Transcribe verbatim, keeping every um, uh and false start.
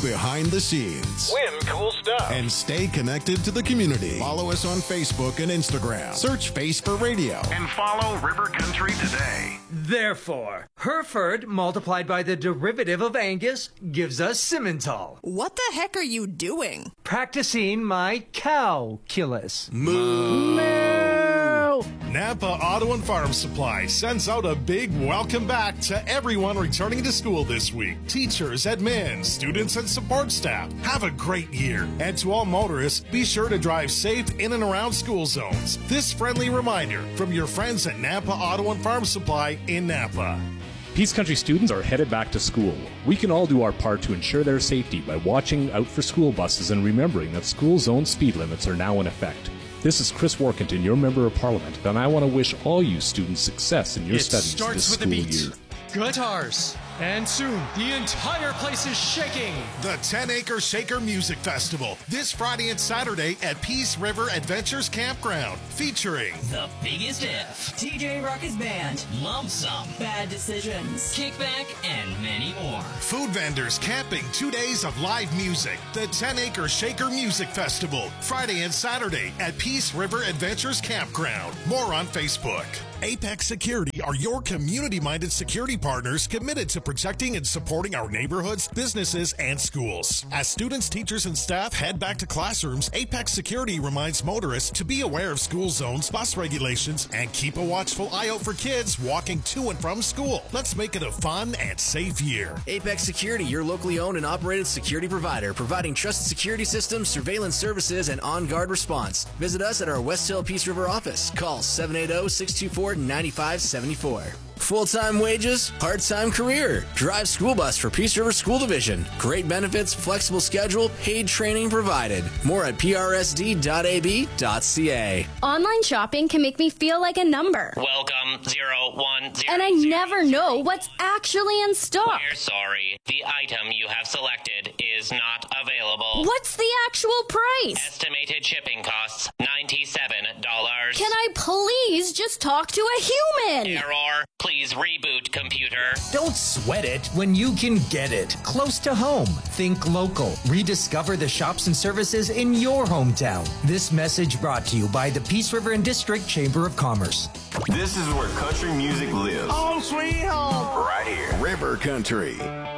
behind the scenes. Win cool stuff. And stay connected to the community. Follow us on Facebook and Instagram. Search Face for Radio. And follow River Country today. Therefore, Hereford multiplied by the derivative of Angus gives us Simmental. What the heck are you doing? Practicing my calculus. Moo. Moo. Napa Auto and Farm Supply sends out a big welcome back to everyone returning to school this week. Teachers, admin, students, and support staff. Have a great year. And to all motorists, be sure to drive safe in and around school zones. This friendly reminder from your friends at Napa Auto and Farm Supply in Napa. Peace Country students are headed back to school. We can all do our part to ensure their safety by watching out for school buses and remembering that school zone speed limits are now in effect. This is Chris Workington, your Member of Parliament, and I want to wish all you students success in your it studies this school year. Guitars. And soon, the entire place is shaking. The ten acre Shaker Music Festival, this Friday and Saturday at Peace River Adventures Campground, featuring The Biggest If, T J Ruckus Band, Lump Sum, Bad Decisions, Kickback, and many more. Food vendors, camping, two days of live music. The ten acre Shaker Music Festival, Friday and Saturday at Peace River Adventures Campground. More on Facebook. Apex Security are your community-minded security partners committed to protecting and supporting our neighborhoods, businesses, and schools. As students, teachers, and staff head back to classrooms, Apex Security reminds motorists to be aware of school zones, bus regulations, and keep a watchful eye out for kids walking to and from school. Let's make it a fun and safe year. Apex Security, your locally owned and operated security provider, providing trusted security systems, surveillance services, and on-guard response. Visit us at our West Hill Peace River office. Call seven eight zero, six two four, nine five seven four. Full-time wages, part-time career. Drive school bus for Peace River School Division. Great benefits, flexible schedule, paid training provided. More at p r s d dot a b dot c a. Online shopping can make me feel like a number. Welcome, zero one zero. And I zero, never zero. know what's actually in stock. We're sorry. The item you have selected is not available. What's the actual price? Estimated shipping costs, ninety-seven dollars. Can I please just talk to a human? Error. Please reboot, computer. Don't sweat it when you can get it close to home. Think local. Rediscover the shops and services in your hometown. This message brought to you by the Peace River and District Chamber of Commerce. This is where country music lives. Oh, sweet home. Right here. River Country.